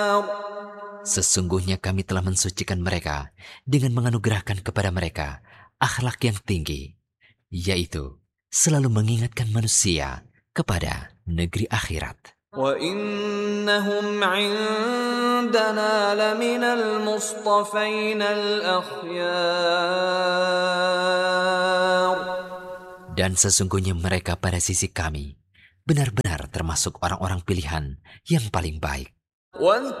Sesungguhnya kami telah mensucikan mereka dengan menganugerahkan kepada mereka akhlak yang tinggi, yaitu selalu mengingatkan manusia kepada negeri akhirat. وَإِنَّهُمْ عِندَنَا لَمِنَ الْمُصْطَفَيْنَ الْأَخْيَارِ. Dan sesungguhnya mereka pada sisi kami benar-benar termasuk orang-orang pilihan yang paling baik.